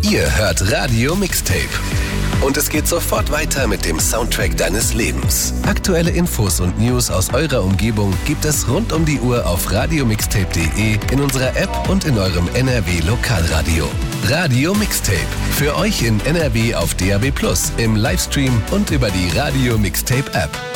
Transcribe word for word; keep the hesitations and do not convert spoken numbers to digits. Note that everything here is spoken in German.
Ihr hört Radio Mixtape. Und es geht sofort weiter mit dem Soundtrack deines Lebens. Aktuelle Infos und News aus eurer Umgebung gibt es rund um die Uhr auf radiomixtape punkt de, in unserer App und in eurem N R W-Lokalradio. Radio Mixtape. Für euch in N R W auf D A B plus, im Livestream und über die Radio Mixtape App.